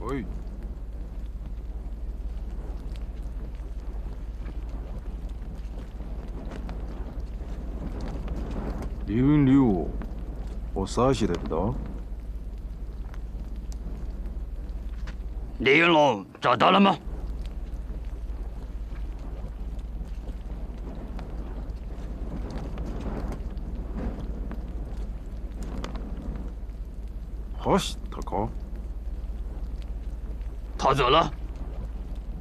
哎，刘，お察しだけど。 李云龙找到了吗？ 走ったか？ 逃走了。